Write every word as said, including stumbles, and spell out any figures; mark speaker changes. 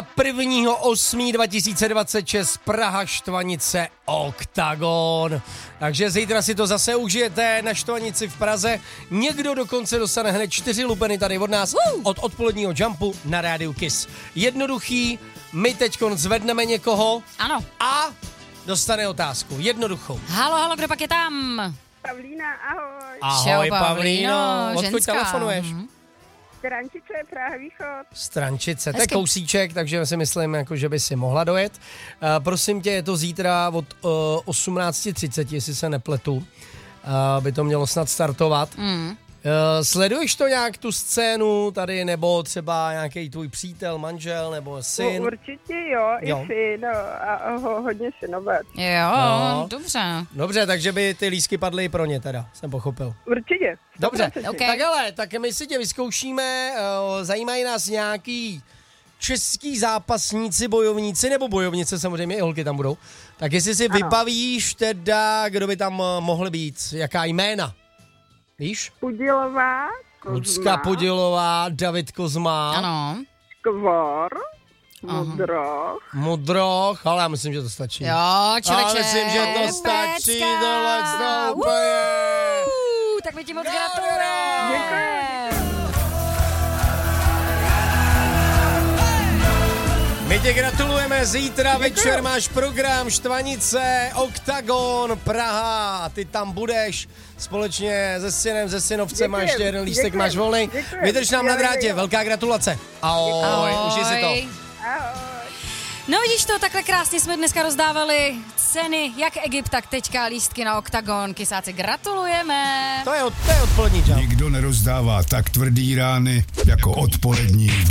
Speaker 1: zítra prvního osmého dva tisíce dvacet šest Praha Štvanice Oktagon. Takže zítra si to zase užijete na Štvanici v Praze. Někdo dokonce dostane hned čtyři lupeny tady od nás od odpoledního jumpu na rádiu Kiss. Jednoduchý, my teďkon zvedneme někoho.
Speaker 2: Ano.
Speaker 1: A dostane otázku. Jednoduchou.
Speaker 2: Halo, halo, kdo pak je tam?
Speaker 3: Pavlína, ahoj.
Speaker 1: Ahoj,
Speaker 2: Čau,
Speaker 1: Pavlíno. Odkud
Speaker 2: ženská.
Speaker 1: telefonuješ?
Speaker 2: Mhm.
Speaker 3: Strančice, Praha východ.
Speaker 1: Strančice, to je
Speaker 2: Hezky.
Speaker 1: kousíček, takže si myslím, jako, že by si mohla dojet. Uh, prosím tě, je to zítra od uh, osmnáct třicet, jestli se nepletu. Uh, by to mělo snad startovat.
Speaker 2: Mm.
Speaker 1: Uh, sleduješ to nějak, tu scénu tady, nebo třeba nějaký tvůj přítel, manžel, nebo syn?
Speaker 3: No, určitě jo,
Speaker 1: Jo.
Speaker 3: i syn no, a ho, hodně synové.
Speaker 2: Jo,
Speaker 1: No.
Speaker 2: dobře.
Speaker 1: Dobře, takže by ty lístky padly i pro ně teda, jsem pochopil.
Speaker 3: Určitě.
Speaker 1: Dobře,
Speaker 2: Okay.
Speaker 1: tak ale, tak my si tě vyzkoušíme, uh, zajímají nás nějaký český zápasníci, bojovníci, nebo bojovnice samozřejmě, i holky tam budou. Tak jestli si
Speaker 3: Ano.
Speaker 1: vybavíš teda, kdo by tam uh, mohli být, jaká jména? Víš?
Speaker 3: Pudilová,
Speaker 1: Lucka
Speaker 3: Kozma,
Speaker 1: Pudilová, David Kozma,
Speaker 2: Ano.
Speaker 3: Kvor,
Speaker 2: Aha.
Speaker 3: Mudroch,
Speaker 1: Modroch, ale já myslím, že to stačí.
Speaker 2: Jo, člověče.
Speaker 1: Ale myslím, že to stačí,
Speaker 2: Pecka.
Speaker 1: tohle to úplně.
Speaker 2: Uh, tak my ti moc gratulujeme.
Speaker 1: My tě gratulujeme, zítra večer máš program Štvanice, Oktagon, Praha, ty tam budeš společně se synem, se synovcem, máš ještě jeden lístek,
Speaker 3: děkujem,
Speaker 1: máš volný.
Speaker 3: děkujem.
Speaker 1: Vydrž nám na
Speaker 3: Jo,
Speaker 1: drátě,
Speaker 3: jo.
Speaker 1: velká gratulace. Ahoj,
Speaker 2: Ahoj.
Speaker 1: užij si to.
Speaker 3: ahoj.
Speaker 2: No vidíš to, takhle krásně jsme dneska rozdávali ceny, jak Egypt, tak teďka lístky na Oktagon. Kysáci, gratulujeme.
Speaker 1: To je, od, to je odpolední jump.
Speaker 4: Nikdo nerozdává tak tvrdý rány jako odpolední